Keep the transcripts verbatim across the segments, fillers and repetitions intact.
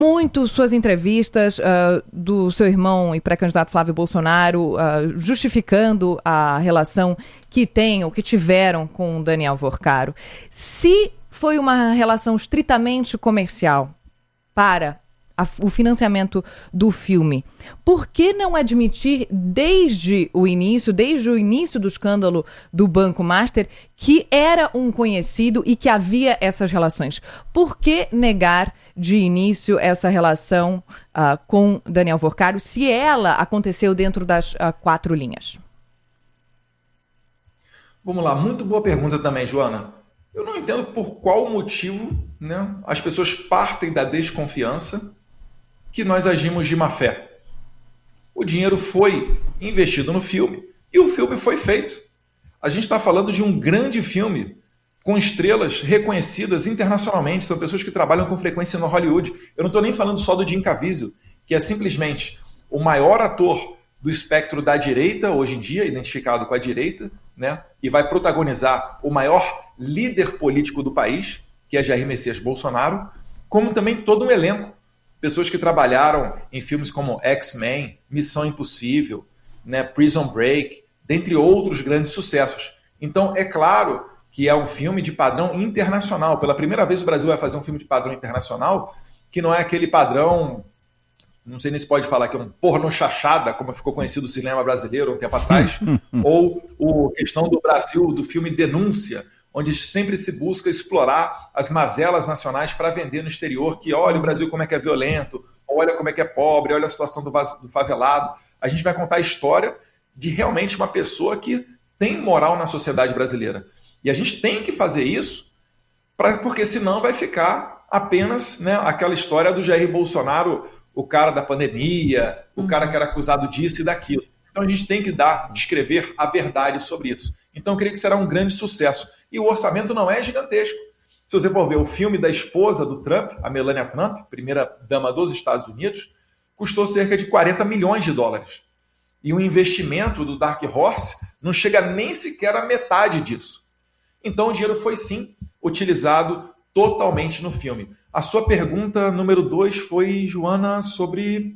muito suas entrevistas uh, do seu irmão e pré-candidato Flávio Bolsonaro, uh, justificando a relação que tem ou que tiveram com Daniel Worcaro. Se foi uma relação estritamente comercial para a, o financiamento do filme, por que não admitir desde o início, desde o início do escândalo do Banco Master, que era um conhecido e que havia essas relações? Por que negar de início essa relação uh, com Daniel Worcaro, se ela aconteceu dentro das uh, quatro linhas? Vamos lá, muito boa pergunta também, Joana. Eu não entendo por qual motivo, né, as pessoas partem da desconfiança que nós agimos de má fé. O dinheiro foi investido no filme e o filme foi feito. A gente está falando de um grande filme com estrelas reconhecidas internacionalmente, são pessoas que trabalham com frequência no Hollywood. Eu não estou nem falando só do Jim Caviezel, que é simplesmente o maior ator do espectro da direita, hoje em dia, identificado com a direita, né? E vai protagonizar o maior líder político do país, que é Jair Messias Bolsonaro, como também todo um elenco. Pessoas que trabalharam em filmes como X-Men, Missão Impossível, né? Prison Break, dentre outros grandes sucessos. Então, é claro que é um filme de padrão internacional. Pela primeira vez o Brasil vai fazer um filme de padrão internacional, que não é aquele padrão, não sei nem se pode falar que é um porno chachada, como ficou conhecido o cinema brasileiro um tempo atrás, ou a questão do Brasil, do filme Denúncia, onde sempre se busca explorar as mazelas nacionais para vender no exterior, que olha o Brasil como é que é violento, olha como é que é pobre, olha a situação do, do favelado. A gente vai contar a história de realmente uma pessoa que tem moral na sociedade brasileira. E a gente tem que fazer isso, pra, porque senão vai ficar apenas, né, aquela história do Jair Bolsonaro, o cara da pandemia, o cara que era acusado disso e daquilo. Então a gente tem que dar, descrever a verdade sobre isso. Então eu creio que será um grande sucesso. E o orçamento não é gigantesco. Se você for ver o filme da esposa do Trump, a Melania Trump, primeira dama dos Estados Unidos, custou cerca de quarenta milhões de dólares. E o investimento do Dark Horse não chega nem sequer à metade disso. Então o dinheiro foi sim utilizado totalmente no filme. A sua pergunta número dois foi, Joana, sobre...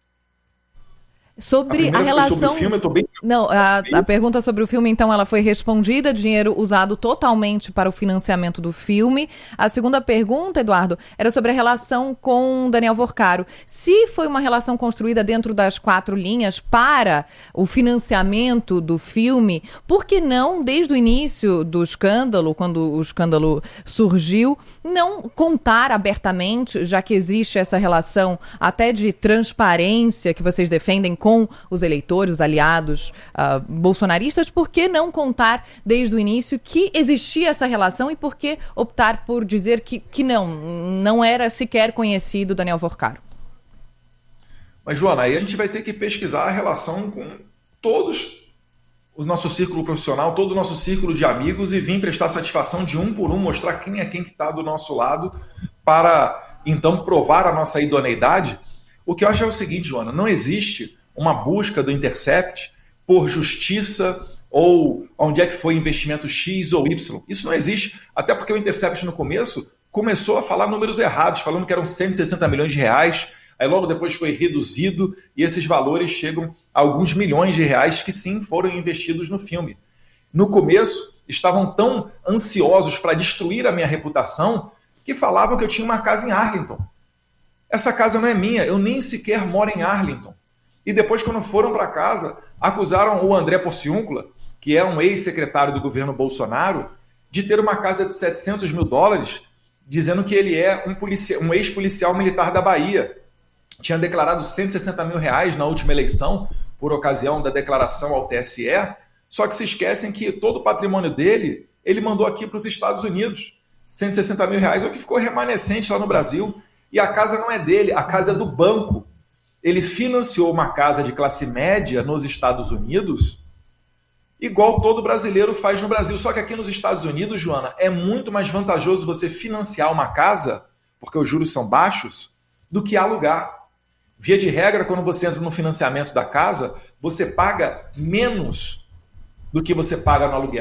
Sobre a, a relação... Sobre o filme, eu tô bem... Não, a, a pergunta sobre o filme, então, ela foi respondida, dinheiro usado totalmente para o financiamento do filme. A segunda pergunta, Eduardo, era sobre a relação com Daniel Worcaro. Se foi uma relação construída dentro das quatro linhas para o financiamento do filme, por que não, desde o início do escândalo, quando o escândalo surgiu, não contar abertamente, já que existe essa relação até de transparência que vocês defendem com os eleitores, os aliados uh, bolsonaristas, por que não contar desde o início que existia essa relação e por que optar por dizer que, que não, não era sequer conhecido Daniel Worcaro? Mas, Joana, aí a gente vai ter que pesquisar a relação com todos o nosso círculo profissional, todo o nosso círculo de amigos e vir prestar satisfação de um por um, mostrar quem é quem que está do nosso lado para, então, provar a nossa idoneidade. O que eu acho é o seguinte, Joana, não existe uma busca do Intercept por justiça ou onde é que foi investimento X ou Y. Isso não existe, até porque o Intercept no começo começou a falar números errados, falando que eram cento e sessenta milhões de reais, aí logo depois foi reduzido e esses valores chegam a alguns milhões de reais que sim foram investidos no filme. No começo, estavam tão ansiosos para destruir a minha reputação que falavam que eu tinha uma casa em Arlington. Essa casa não é minha, eu nem sequer moro em Arlington. E depois, quando foram para casa, acusaram o André Porciúncula, que é um ex-secretário do governo Bolsonaro, de ter uma casa de setecentos mil dólares, dizendo que ele é um, policia- um ex-policial militar da Bahia. Tinha declarado cento e sessenta mil reais na última eleição, por ocasião da declaração ao T S E, só que se esquecem que todo o patrimônio dele, ele mandou aqui para os Estados Unidos. cento e sessenta mil reais é o que ficou remanescente lá no Brasil. E a casa não é dele, a casa é do banco. Ele financiou uma casa de classe média nos Estados Unidos, igual todo brasileiro faz no Brasil. Só que aqui nos Estados Unidos, Joana, é muito mais vantajoso você financiar uma casa, porque os juros são baixos, do que alugar. Via de regra, quando você entra no financiamento da casa, você paga menos do que você paga no aluguel.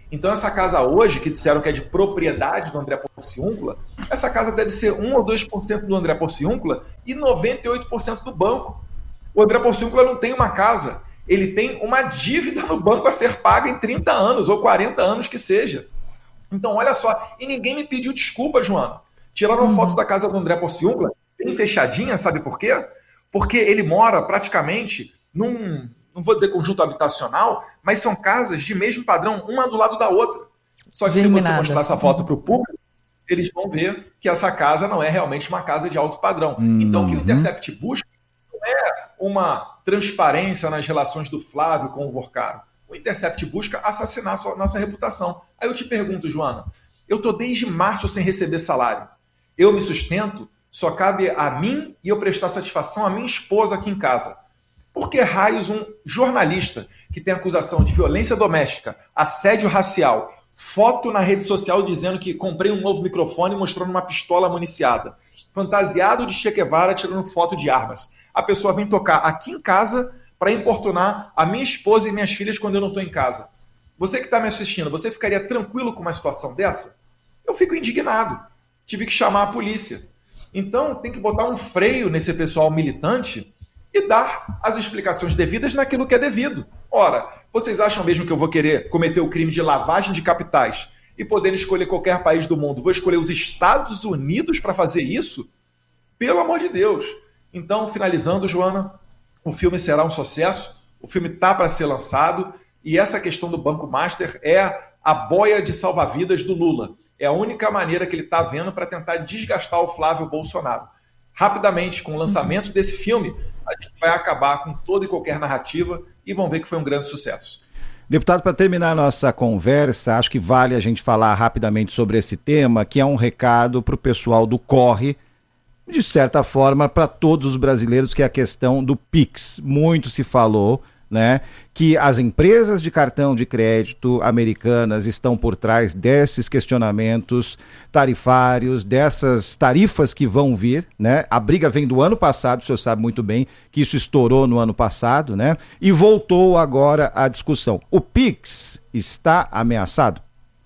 Então essa casa hoje, que disseram que é de propriedade do André Porciúncula, essa casa deve ser um ou dois por cento do André Porciúncula e noventa e oito por cento do banco. O André Porciúncula não tem uma casa, ele tem uma dívida no banco a ser paga em trinta anos ou quarenta anos que seja. Então olha só, e ninguém me pediu desculpa, Joana. Tiraram uhum. foto da casa do André Porciúncula, bem fechadinha, sabe por quê? Porque ele mora praticamente num... não vou dizer conjunto habitacional, mas são casas de mesmo padrão, uma do lado da outra. Só que se você mostrar essa foto para o público, eles vão ver que essa casa não é realmente uma casa de alto padrão. Uhum. Então, o que o Intercept busca não é uma transparência nas relações do Flávio com o Vorcaro. O Intercept busca assassinar a sua, nossa reputação. Aí eu te pergunto, Joana, eu estou desde março sem receber salário. Eu me sustento, só cabe a mim e eu prestar satisfação à minha esposa aqui em casa. Por que raios um jornalista que tem acusação de violência doméstica, assédio racial, foto na rede social dizendo que comprei um novo microfone mostrando uma pistola municiada, fantasiado de Che Guevara tirando foto de armas, a pessoa vem tocar aqui em casa para importunar a minha esposa e minhas filhas quando eu não estou em casa? Você que está me assistindo, você ficaria tranquilo com uma situação dessa? Eu fico indignado. Tive que chamar a polícia. Então tem que botar um freio nesse pessoal militante e dar as explicações devidas naquilo que é devido. Ora, vocês acham mesmo que eu vou querer cometer o crime de lavagem de capitais e poder escolher qualquer país do mundo? Vou escolher os Estados Unidos para fazer isso? Pelo amor de Deus. Então, finalizando, Joana, o filme será um sucesso, o filme está para ser lançado e essa questão do Banco Master é a boia de salva-vidas do Lula. É a única maneira que ele está vendo para tentar desgastar o Flávio Bolsonaro. Rapidamente, com o lançamento desse filme, a gente vai acabar com toda e qualquer narrativa e vão ver que foi um grande sucesso. Deputado, para terminar a nossa conversa, acho que vale a gente falar rapidamente sobre esse tema, que é um recado para o pessoal do Corre, de certa forma, para todos os brasileiros, que é a questão do Pix. Muito se falou, né, que as empresas de cartão de crédito americanas estão por trás desses questionamentos tarifários, dessas tarifas que vão vir, né? A briga vem do ano passado, o senhor sabe muito bem que isso estourou no ano passado, né? E voltou agora à discussão. O Pix está ameaçado?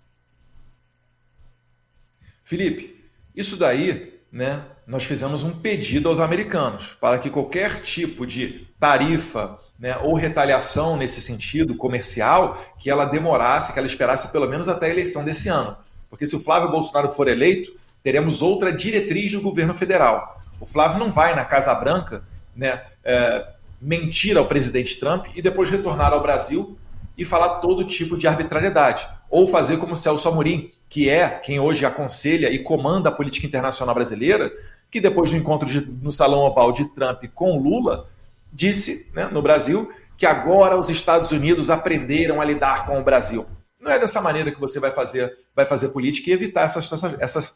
Felipe, isso daí, né, nós fizemos um pedido aos americanos para que qualquer tipo de tarifa, né, ou retaliação nesse sentido comercial, que ela demorasse, que ela esperasse pelo menos até a eleição desse ano. Porque se o Flávio Bolsonaro for eleito, teremos outra diretriz do governo federal. O Flávio não vai na Casa Branca, né, é, mentir ao presidente Trump e depois retornar ao Brasil e falar todo tipo de arbitrariedade. Ou fazer como o Celso Amorim, que é quem hoje aconselha e comanda a política internacional brasileira, que depois do encontro de, no Salão Oval de Trump com Lula, disse, né, no Brasil, que agora os Estados Unidos aprenderam a lidar com o Brasil. Não é dessa maneira que você vai fazer, vai fazer política e evitar essas, essas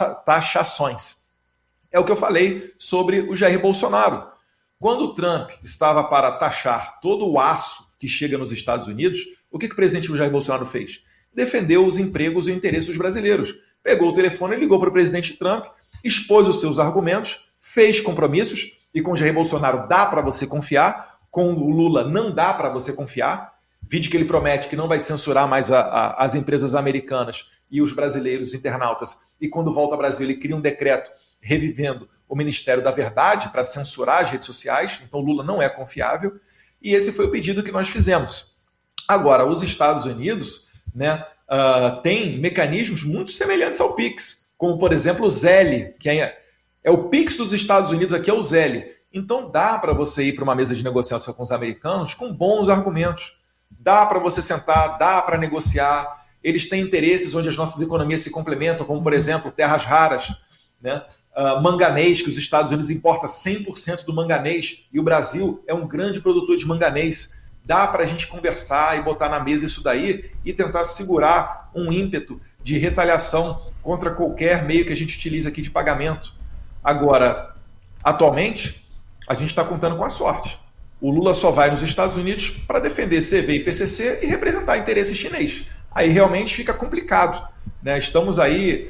taxações. É o que eu falei sobre o Jair Bolsonaro. Quando o Trump estava para taxar todo o aço que chega nos Estados Unidos, o que, que o presidente Jair Bolsonaro fez? Defendeu os empregos e interesses dos brasileiros. Pegou o telefone, ligou para o presidente Trump, expôs os seus argumentos, fez compromissos, e com o Jair Bolsonaro dá para você confiar, com o Lula não dá para você confiar. Vide que ele promete que não vai censurar mais a, a, as empresas americanas e os brasileiros internautas, e quando volta ao Brasil ele cria um decreto revivendo o Ministério da Verdade para censurar as redes sociais, então o Lula não é confiável, e esse foi o pedido que nós fizemos. Agora, os Estados Unidos, né, uh, têm mecanismos muito semelhantes ao Pix, como por exemplo o Zelle, que é É o Pix dos Estados Unidos, aqui é o Zelle. Então dá para você ir para uma mesa de negociação com os americanos com bons argumentos. Dá para você sentar, dá para negociar. Eles têm interesses onde as nossas economias se complementam, como, por exemplo, terras raras, né? Uh, manganês, que os Estados Unidos importam cem por cento do manganês, e o Brasil é um grande produtor de manganês. Dá para a gente conversar e botar na mesa isso daí e tentar segurar um ímpeto de retaliação contra qualquer meio que a gente utiliza aqui de pagamento. Agora, atualmente, a gente está contando com a sorte. O Lula só vai nos Estados Unidos para defender C V e P C C e representar interesse chinês. Aí realmente fica complicado, né? Estamos aí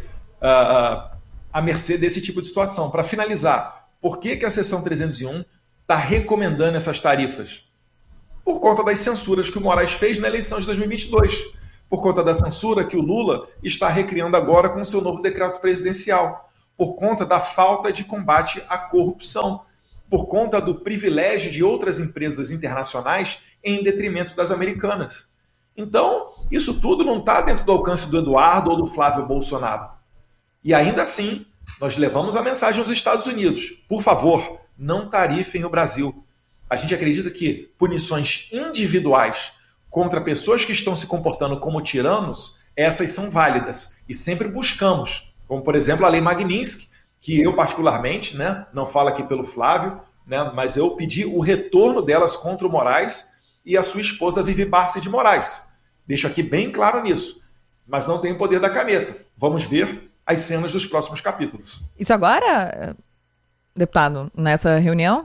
uh, à mercê desse tipo de situação. Para finalizar, por que, que a seção trezentos e um está recomendando essas tarifas? Por conta das censuras que o Moraes fez na eleição de dois mil e vinte e dois. por conta da censura que o Lula está recriando agora com o seu novo decreto presidencial, por conta da falta de combate à corrupção, por conta do privilégio de outras empresas internacionais em detrimento das americanas. Então, isso tudo não está dentro do alcance do Eduardo ou do Flávio Bolsonaro. E ainda assim, nós levamos a mensagem aos Estados Unidos. Por favor, não tarifem o Brasil. A gente acredita que punições individuais contra pessoas que estão se comportando como tiranos, essas são válidas. E sempre buscamos, como por exemplo a Lei Magnitsky, que eu particularmente, né, não falo aqui pelo Flávio, né, mas eu pedi o retorno delas contra o Moraes e a sua esposa Vivi Barsi de Moraes. Deixo aqui bem claro nisso. Mas não tem o poder da caneta. Vamos ver as cenas dos próximos capítulos. Isso agora, deputado, nessa reunião?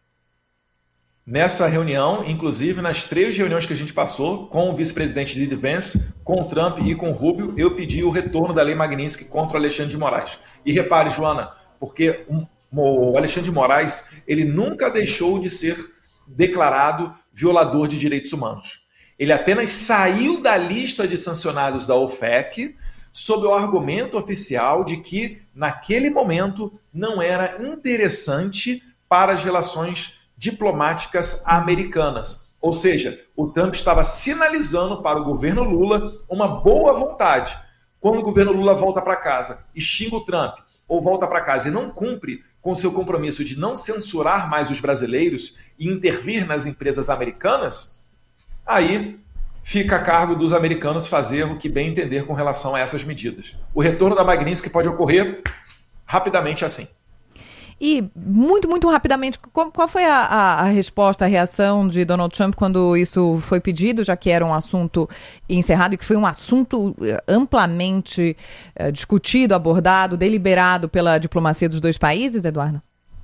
Nessa reunião, inclusive nas três reuniões que a gente passou, com o vice-presidente J D. Vance, com o Trump e com o Rubio, eu pedi o retorno da Lei Magnitsky contra o Alexandre de Moraes. E repare, Joana, porque o Alexandre de Moraes, ele nunca deixou de ser declarado violador de direitos humanos. Ele apenas saiu da lista de sancionados da OFAC sob o argumento oficial de que, naquele momento, não era interessante para as relações diplomáticas americanas. Ou seja, o Trump estava sinalizando para o governo Lula uma boa vontade. Quando o governo Lula volta para casa e xinga o Trump, ou volta para casa e não cumpre com seu compromisso de não censurar mais os brasileiros e intervir nas empresas americanas, aí fica a cargo dos americanos fazer o que bem entender com relação a essas medidas. O retorno da Magnitsky pode ocorrer rapidamente assim. E, muito, muito rapidamente, qual, qual foi a, a, a resposta, a reação de Donald Trump quando isso foi pedido, já que era um assunto encerrado e que foi um assunto amplamente uh, discutido, abordado, deliberado pela diplomacia dos dois países, Eduardo?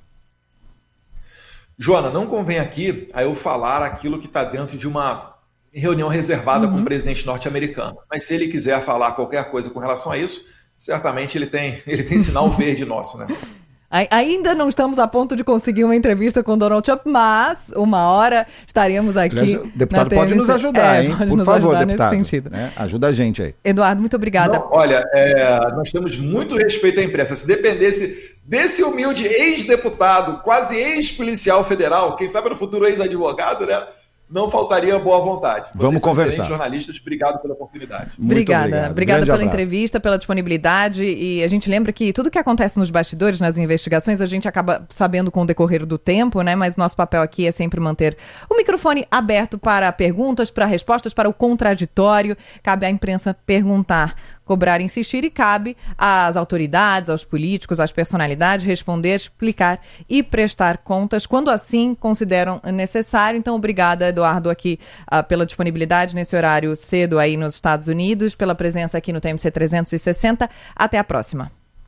Joana, não convém aqui a eu falar aquilo que está dentro de uma reunião reservada uhum. com o presidente norte-americano. Mas se ele quiser falar qualquer coisa com relação a isso, certamente ele tem, ele tem sinal verde nosso, né? Ainda não estamos a ponto de conseguir uma entrevista com Donald Trump, mas uma hora estaremos aqui. Aliás, o deputado pode nos ajudar, é, hein? Por nos favor, ajudar deputado. Nesse sentido. Né? Ajuda a gente aí. Eduardo, muito obrigada. Não, olha, é, nós temos muito respeito à imprensa. Se dependesse desse humilde ex-deputado, quase ex-policial federal, quem sabe no futuro ex-advogado, né? Não faltaria boa vontade. Vocês Vamos são conversar. Excelentes jornalistas, obrigado pela oportunidade. Muito obrigada. obrigado. Obrigada Grande pela abraço. entrevista, pela disponibilidade. E a gente lembra que tudo que acontece nos bastidores, nas investigações, a gente acaba sabendo com o decorrer do tempo, né? Mas nosso papel aqui é sempre manter o microfone aberto para perguntas, para respostas, para o contraditório. Cabe à imprensa perguntar, cobrar, insistir, e cabe às autoridades, aos políticos, às personalidades responder, explicar e prestar contas quando assim consideram necessário. Então, obrigada, Eduardo, aqui uh, pela disponibilidade nesse horário cedo aí nos Estados Unidos, pela presença aqui no T M C trezentos e sessenta. Até a próxima.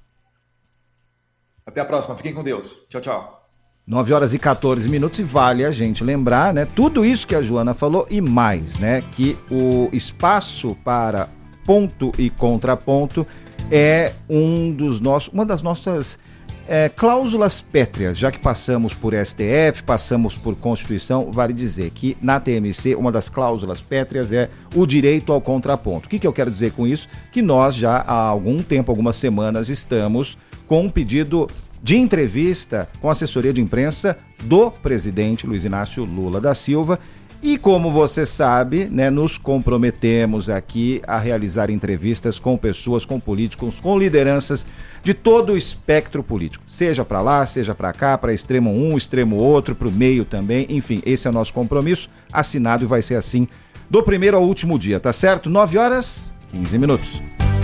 Até a próxima. Fiquem com Deus. Tchau, tchau. nove horas e quatorze minutos, e vale a gente lembrar, né, tudo isso que a Joana falou e mais, né, que o espaço para ponto e contraponto é um dos nossos, uma das nossas é, cláusulas pétreas, já que passamos por S T F, passamos por Constituição. Vale dizer que na T M C uma das cláusulas pétreas é o direito ao contraponto. O que, que eu quero dizer com isso? Que nós já há algum tempo, algumas semanas, estamos com um pedido de entrevista com a assessoria de imprensa do presidente Luiz Inácio Lula da Silva. E como você sabe, né, nos comprometemos aqui a realizar entrevistas com pessoas, com políticos, com lideranças de todo o espectro político. Seja para lá, seja para cá, para extremo um, extremo outro, para o meio também. Enfim, esse é o nosso compromisso, assinado, e vai ser assim do primeiro ao último dia, tá certo? nove horas, quinze minutos.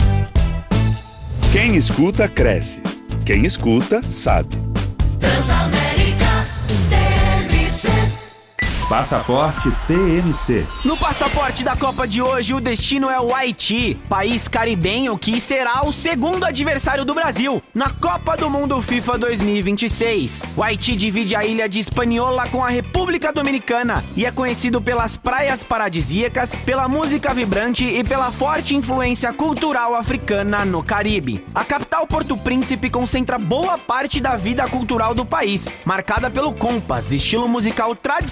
Quem escuta, cresce. Quem escuta, sabe. Passaporte T M C. No passaporte da Copa de hoje, o destino é o Haiti, país caribenho que será o segundo adversário do Brasil na Copa do Mundo FIFA dois mil e vinte e seis. O Haiti divide a ilha de Hispaniola com a República Dominicana e é conhecido pelas praias paradisíacas, pela música vibrante e pela forte influência cultural africana no Caribe. A capital Porto Príncipe concentra boa parte da vida cultural do país, marcada pelo compas, estilo musical tradicional haitiano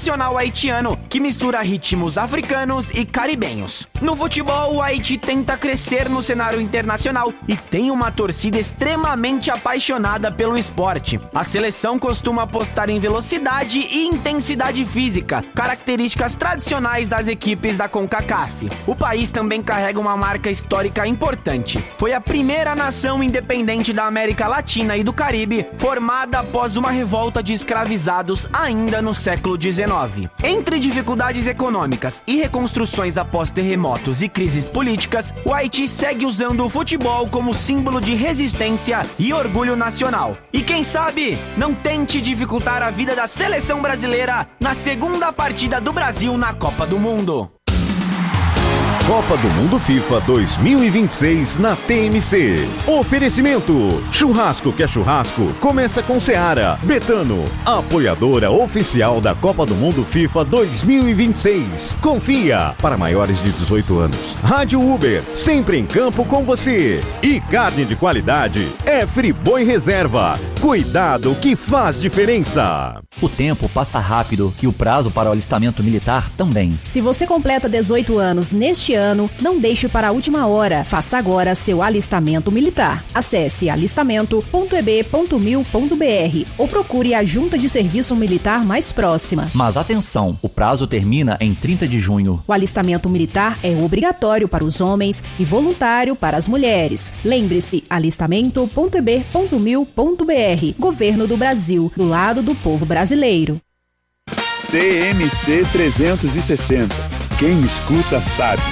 haitiano, que mistura ritmos africanos e caribenhos. No futebol, o Haiti tenta crescer no cenário internacional e tem uma torcida extremamente apaixonada pelo esporte. A seleção costuma apostar em velocidade e intensidade física, características tradicionais das equipes da CONCACAF. O país também carrega uma marca histórica importante. Foi a primeira nação independente da América Latina e do Caribe, formada após uma revolta de escravizados ainda no século dezenove. Entre dificuldades econômicas e reconstruções após terremotos e crises políticas, o Haiti segue usando o futebol como símbolo de resistência e orgulho nacional. E quem sabe, não tente dificultar a vida da seleção brasileira na segunda partida do Brasil na Copa do Mundo. Copa do Mundo FIFA dois mil e vinte e seis na T M C. Oferecimento: churrasco que é churrasco, começa com Seara. Betano, apoiadora oficial da Copa do Mundo FIFA dois mil e vinte e seis. Confia, para maiores de dezoito anos. Rádio Uber, sempre em campo com você. E carne de qualidade é Friboi Reserva. Cuidado que faz diferença. O tempo passa rápido e o prazo para o alistamento militar também. Se você completa dezoito anos neste ano, não deixe para a última hora. Faça agora seu alistamento militar. Acesse alistamento ponto e b ponto mil ponto b r ou procure a junta de serviço militar mais próxima. Mas atenção, o prazo termina em trinta de junho. O alistamento militar é obrigatório para os homens e voluntário para as mulheres. Lembre-se, alistamento ponto e b ponto mil ponto b r. Governo do Brasil, do lado do povo brasileiro. T M C trezentos e sessenta. Quem escuta sabe.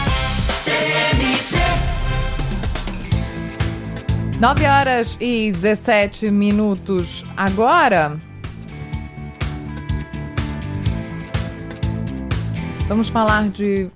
nove horas e dezessete minutos agora. Vamos falar de...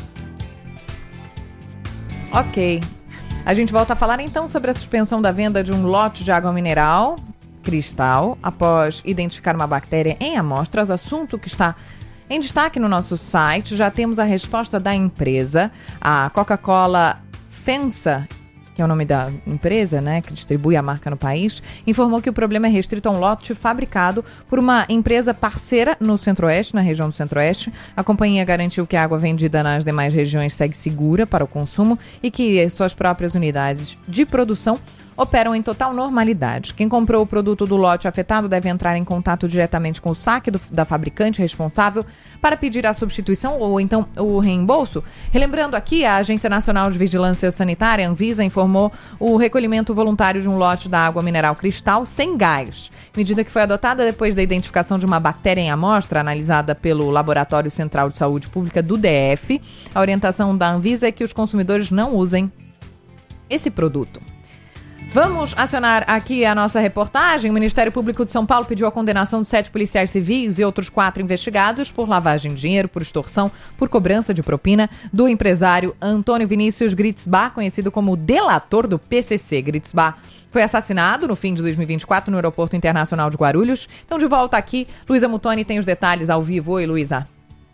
Ok. A gente volta a falar então sobre a suspensão da venda de um lote de água mineral Cristal após identificar uma bactéria em amostras, assunto que está em destaque no nosso site. Já temos a resposta da empresa. A Coca-Cola FEMSA, que é o nome da empresa, né, que distribui a marca no país, informou que o problema é restrito a um lote fabricado por uma empresa parceira no Centro-Oeste, na região do Centro-Oeste. A companhia garantiu que a água vendida nas demais regiões segue segura para o consumo e que suas próprias unidades de produção operam em total normalidade. Quem comprou o produto do lote afetado deve entrar em contato diretamente com o saque do, da fabricante responsável para pedir a substituição ou então o reembolso. Relembrando aqui, a Agência Nacional de Vigilância Sanitária, Anvisa, informou o recolhimento voluntário de um lote da água mineral Cristal sem gás, medida que foi adotada depois da identificação de uma bactéria em amostra analisada pelo Laboratório Central de Saúde Pública do D F. A orientação da Anvisa é que os consumidores não usem esse produto. Vamos acionar aqui a nossa reportagem. O Ministério Público de São Paulo pediu a condenação de sete policiais civis e outros quatro investigados por lavagem de dinheiro, por extorsão, por cobrança de propina do empresário Antônio Vinícius Gritzbach, conhecido como o delator do P C C. Gritzbach foi assassinado no fim de dois mil e vinte e quatro no Aeroporto Internacional de Guarulhos. Então, de volta aqui, Luísa Mutoni tem os detalhes ao vivo. Oi, Luísa.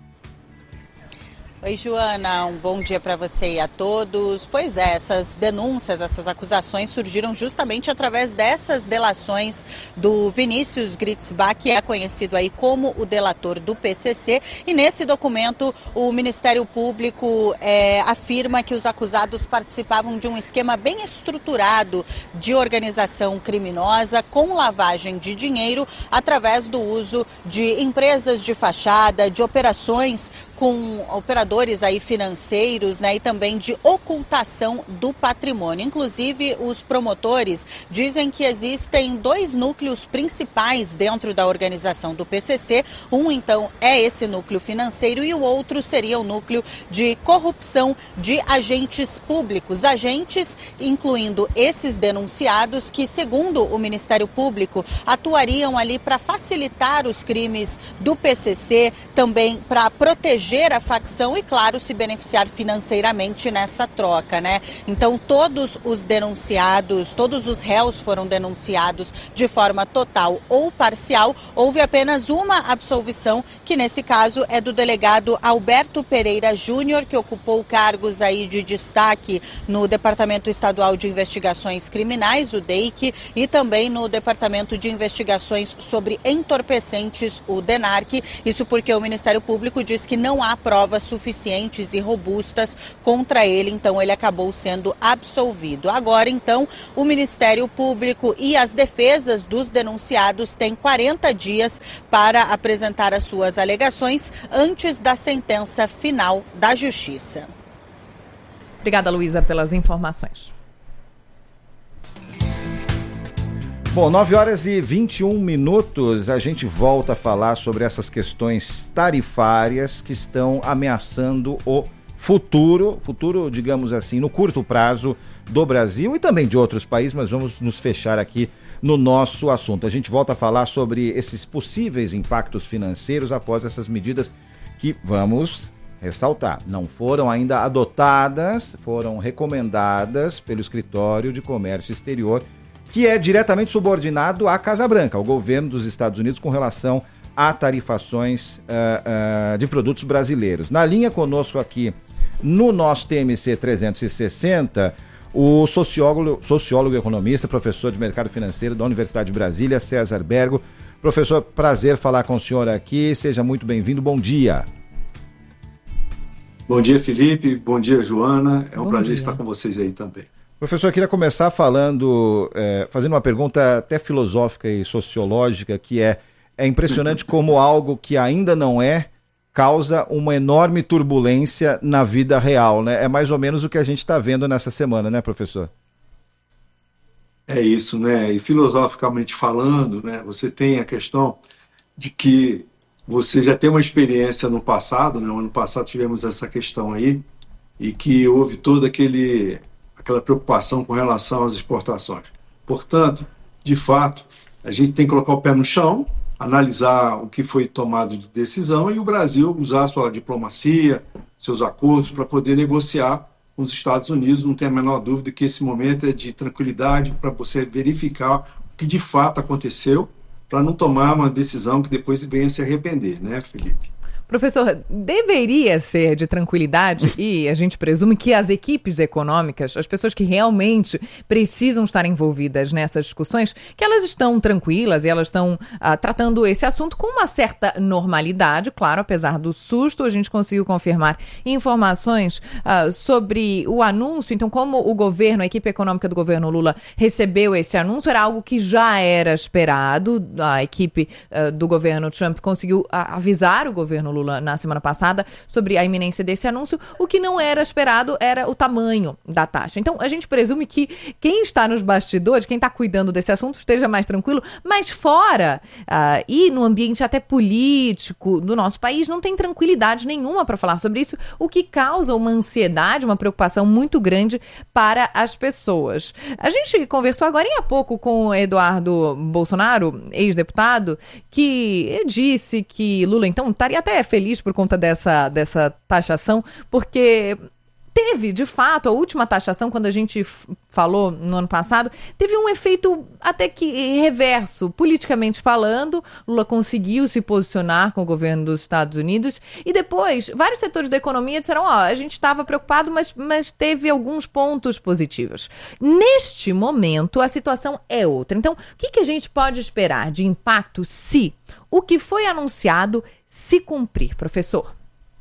Oi, Joana, um bom dia para você e a todos. Pois é, essas denúncias, essas acusações surgiram justamente através dessas delações do Vinícius Gritzbach, que é conhecido aí como o delator do P C C. E nesse documento, o Ministério Público é, afirma que os acusados participavam de um esquema bem estruturado de organização criminosa com lavagem de dinheiro através do uso de empresas de fachada, de operações com operadores aí financeiros, né, e também de ocultação do patrimônio. Inclusive, os promotores dizem que existem dois núcleos principais dentro da organização do P C C. Um, então, é esse núcleo financeiro e o outro seria o núcleo de corrupção de agentes públicos. Agentes, incluindo esses denunciados, que, segundo o Ministério Público, atuariam ali para facilitar os crimes do P C C, também para proteger a facção e e, claro, se beneficiar financeiramente nessa troca, né? Então, todos os denunciados, todos os réus foram denunciados de forma total ou parcial. Houve apenas uma absolvição, que nesse caso é do delegado Alberto Pereira Júnior, que ocupou cargos aí de destaque no Departamento Estadual de Investigações Criminais, o D E I C, e também no Departamento de Investigações sobre Entorpecentes, o DENARC. Isso porque o Ministério Público diz que não há provas suficientes e robustas contra ele, então ele acabou sendo absolvido. Agora, então, o Ministério Público e as defesas dos denunciados têm quarenta dias para apresentar as suas alegações antes da sentença final da Justiça. Obrigada, Luísa, pelas informações. Bom, nove horas e vinte e um minutos, a gente volta a falar sobre essas questões tarifárias que estão ameaçando o futuro, futuro, digamos assim, no curto prazo do Brasil e também de outros países, mas vamos nos fechar aqui no nosso assunto. A gente volta a falar sobre esses possíveis impactos financeiros após essas medidas que, vamos ressaltar, não foram ainda adotadas, foram recomendadas pelo Escritório de Comércio Exterior, que é diretamente subordinado à Casa Branca, ao governo dos Estados Unidos, com relação a tarifações uh, uh, de produtos brasileiros. Na linha conosco aqui, no nosso T M C trezentos e sessenta, o sociólogo, sociólogo e economista, professor de mercado financeiro da Universidade de Brasília, César Bergo. Professor, prazer falar com o senhor aqui, seja muito bem-vindo, bom dia. Bom dia, Felipe, bom dia, Joana, é um bom prazer dia. estar com vocês aí também. Professor, eu queria começar falando, é, fazendo uma pergunta até filosófica e sociológica, que é, é impressionante como algo que ainda não é, causa uma enorme turbulência na vida real, né? É mais ou menos o que a gente está vendo nessa semana, né, professor? É isso, né? E filosoficamente falando, né, você tem a questão de que você já tem uma experiência no passado, né? No ano passado tivemos essa questão aí, e que houve todo aquele... aquela preocupação com relação às exportações. Portanto, de fato, a gente tem que colocar o pé no chão, analisar o que foi tomado de decisão e o Brasil usar a sua diplomacia, seus acordos para poder negociar com os Estados Unidos. Não tem a menor dúvida que esse momento é de tranquilidade para você verificar o que de fato aconteceu, para não tomar uma decisão que depois venha se arrepender, né, Felipe? Professor, deveria ser de tranquilidade e a gente presume que as equipes econômicas, as pessoas que realmente precisam estar envolvidas nessas discussões, que elas estão tranquilas e elas estão ah, tratando esse assunto com uma certa normalidade, claro, apesar do susto, a gente conseguiu confirmar informações ah, sobre o anúncio. Então, como o governo, a equipe econômica do governo Lula recebeu esse anúncio, era algo que já era esperado, a equipe ah, do governo Trump conseguiu ah, avisar o governo Lula na semana passada sobre a iminência desse anúncio. O que não era esperado era o tamanho da taxa. Então, a gente presume que quem está nos bastidores, quem está cuidando desse assunto, esteja mais tranquilo, mas fora uh, e no ambiente até político do nosso país, não tem tranquilidade nenhuma para falar sobre isso, o que causa uma ansiedade, uma preocupação muito grande para as pessoas. A gente conversou agora há pouco com o Eduardo Bolsonaro, ex-deputado, que disse que Lula, então, estaria até feliz por conta dessa, dessa taxação, porque teve, de fato, a última taxação, quando a gente f- falou no ano passado, teve um efeito até que reverso, politicamente falando. Lula conseguiu se posicionar com o governo dos Estados Unidos e depois vários setores da economia disseram, ó, oh, a gente estava preocupado, mas, mas teve alguns pontos positivos. Neste momento, a situação é outra. Então, o que, que a gente pode esperar de impacto se o que foi anunciado se cumprir, professor?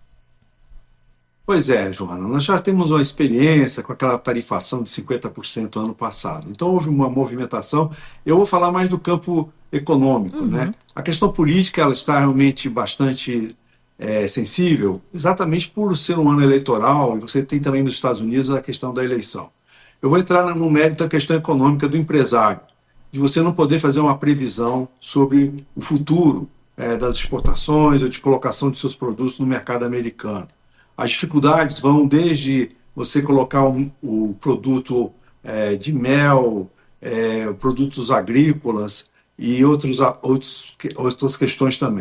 Pois é, Joana, nós já temos uma experiência com aquela tarifação de cinquenta por cento ano passado. Então houve uma movimentação. Eu vou falar mais do campo econômico, uhum. né? A questão política ela está realmente bastante é, sensível, exatamente por ser um ano eleitoral, e você tem também nos Estados Unidos a questão da eleição. Eu vou entrar no mérito da questão econômica do empresário, de você não poder fazer uma previsão sobre o futuro é, das exportações ou de colocação de seus produtos no mercado americano. As dificuldades vão desde você colocar um, o produto é, de mel, é, produtos agrícolas e outros, outros, outras questões também.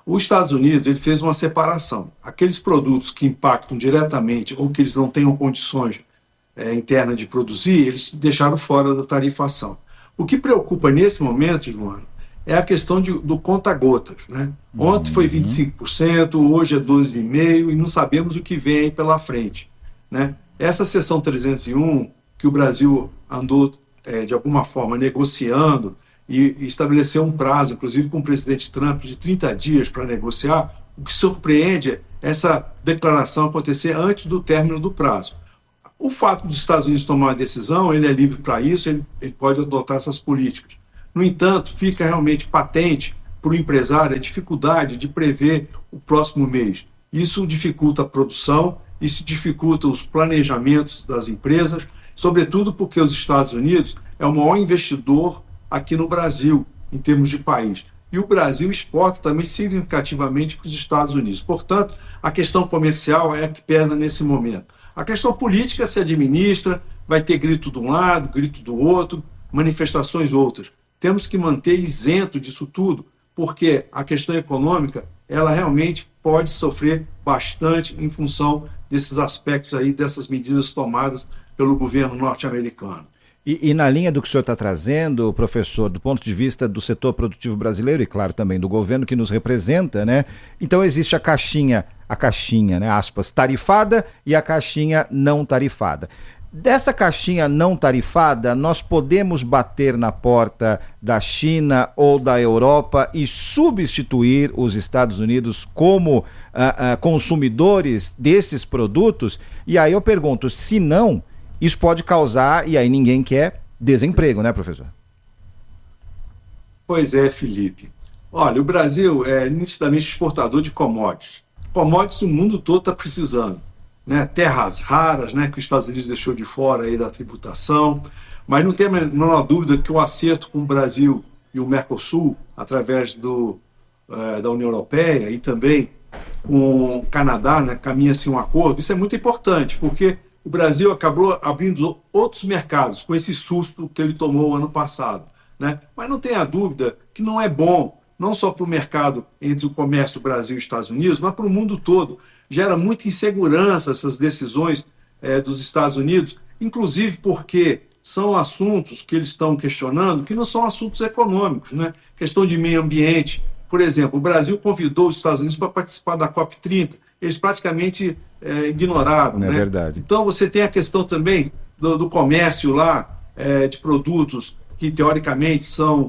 Os Estados Unidos ele fez uma separação. Aqueles produtos que impactam diretamente ou que eles não tenham condições é, internas de produzir, eles deixaram fora da tarifação. O que preocupa nesse momento, João, é a questão de, do conta-gotas. Né? Ontem foi vinte e cinco por cento, hoje é doze vírgula cinco por cento e não sabemos o que vem aí pela frente. Né? Essa seção trezentos e um, que o Brasil andou, é, de alguma forma, negociando e, e estabeleceu um prazo, inclusive com o presidente Trump, de trinta dias para negociar, o que surpreende é essa declaração acontecer antes do término do prazo. O fato dos Estados Unidos tomar uma decisão, ele é livre para isso, ele, ele pode adotar essas políticas. No entanto, fica realmente patente para o empresário a dificuldade de prever o próximo mês. Isso dificulta a produção, isso dificulta os planejamentos das empresas, sobretudo porque os Estados Unidos é o maior investidor aqui no Brasil, em termos de país. E o Brasil exporta também significativamente para os Estados Unidos. Portanto, a questão comercial é a que pesa nesse momento. A questão política se administra, vai ter grito de um lado, grito do outro, manifestações outras. Temos que manter isento disso tudo, porque a questão econômica, ela realmente pode sofrer bastante em função desses aspectos aí, dessas medidas tomadas pelo governo norte-americano. E, e na linha do que o senhor está trazendo, professor, do ponto de vista do setor produtivo brasileiro e, claro, também do governo que nos representa, né? Então existe a caixinha, a caixinha, né, aspas, tarifada e a caixinha não tarifada. Dessa caixinha não tarifada, nós podemos bater na porta da China ou da Europa e substituir os Estados Unidos como uh, uh, consumidores desses produtos? E aí eu pergunto, se não, isso pode causar, e aí ninguém quer, desemprego, né, professor? Pois é, Felipe. Olha, o Brasil é nitidamente exportador de commodities. Commodities o mundo todo está precisando. Né, terras raras, né, que os Estados Unidos deixou de fora aí da tributação, mas não tem a menor dúvida que o acerto com o Brasil e o Mercosul, através do, uh, da União Europeia e também com o Canadá, né, caminha-se um acordo, isso é muito importante, porque o Brasil acabou abrindo outros mercados com esse susto que ele tomou ano passado. Né? Mas não tenha dúvida que não é bom, não só para o mercado entre o comércio Brasil e Estados Unidos, mas para o mundo todo. Gera muita insegurança essas decisões é, dos Estados Unidos, inclusive porque são assuntos que eles estão questionando que não são assuntos econômicos, né? Questão de meio ambiente. Por exemplo, o Brasil convidou os Estados Unidos para participar da COP trinta, eles praticamente é, ignoraram. Não né? É verdade. Então você tem a questão também do, do comércio lá, é, de produtos que teoricamente são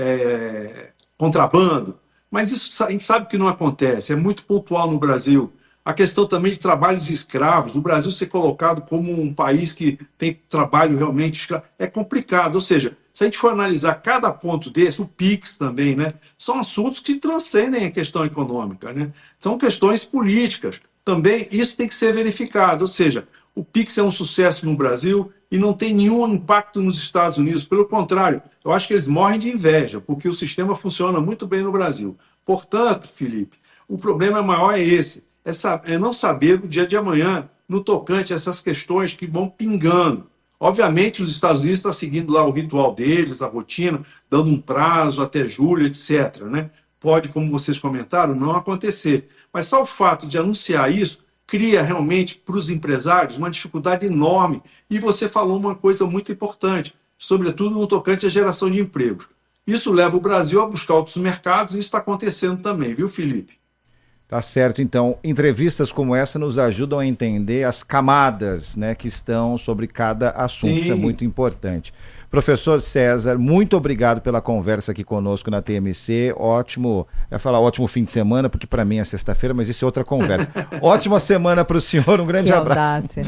é, contrabando, mas isso a gente sabe que não acontece, é muito pontual no Brasil. A questão também de trabalhos escravos, o Brasil ser colocado como um país que tem trabalho realmente escravo, é complicado. Ou seja, se a gente for analisar cada ponto desse, o PIX também, né, são assuntos que transcendem a questão econômica, né? São questões políticas. Também isso tem que ser verificado. Ou seja, o PIX é um sucesso no Brasil e não tem nenhum impacto nos Estados Unidos. Pelo contrário, eu acho que eles morrem de inveja, porque o sistema funciona muito bem no Brasil. Portanto, Felipe, o problema maior é esse. É não saber o dia de amanhã no tocante a essas questões que vão pingando. Obviamente, os Estados Unidos estão seguindo lá o ritual deles, a rotina, dando um prazo até julho, etcétera. Né? Pode, como vocês comentaram, não acontecer. Mas só o fato de anunciar isso cria realmente para os empresários uma dificuldade enorme. E você falou uma coisa muito importante, sobretudo no tocante à geração de empregos. Isso leva o Brasil a buscar outros mercados e isso está acontecendo também, viu, Felipe? Tá certo, então, entrevistas como essa nos ajudam a entender as camadas, né, que estão sobre cada assunto. Sim. Isso é muito importante. Professor César, muito obrigado pela conversa aqui conosco na T M C. Ótimo, eu ia falar ótimo fim de semana, porque para mim é sexta-feira, mas isso é outra conversa. Ótima semana para o senhor, um grande que abraço.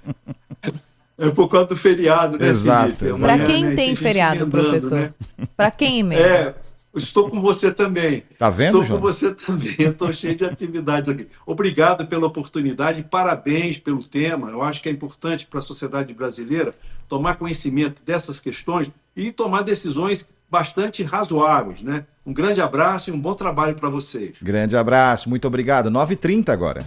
É por conta do feriado, né, Felipe? Exato. Para quem né? tem, tem feriado, professor? Né? Para quem mesmo? É, estou com você também. Tá vendo, Estou João? com você também. Eu estou cheio de atividades aqui. Obrigado pela oportunidade, parabéns pelo tema. Eu acho que é importante para a sociedade brasileira tomar conhecimento dessas questões e tomar decisões bastante razoáveis, né? Um grande abraço e um bom trabalho para vocês. Grande abraço, muito obrigado. nove e trinta agora.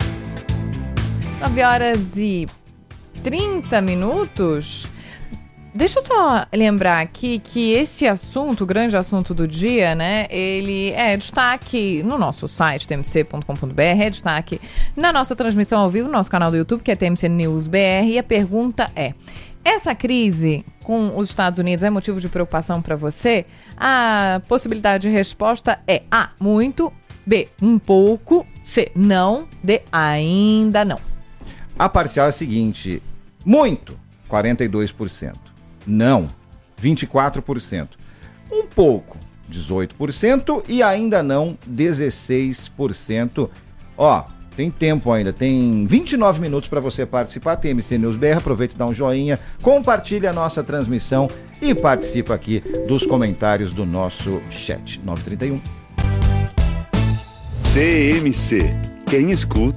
nove horas e trinta minutos. Deixa eu só lembrar aqui que esse assunto, o grande assunto do dia, né, ele é destaque no nosso site, t m c ponto com ponto b r, é destaque na nossa transmissão ao vivo, no nosso canal do YouTube, que é T M C News B R, e a pergunta é: essa crise com os Estados Unidos é motivo de preocupação para você? A possibilidade de resposta é A, muito, B, um pouco, C, não, D, ainda não. A parcial é a seguinte: muito, quarenta e dois por cento. Não, vinte e quatro por cento. Um pouco, dezoito por cento. E ainda não, dezesseis por cento. Ó, tem tempo ainda, tem vinte e nove minutos para você participar. T M C News B R, aproveite e dá um joinha, compartilhe a nossa transmissão e participa aqui dos comentários do nosso chat. nove trinta e um. T M C, quem escuta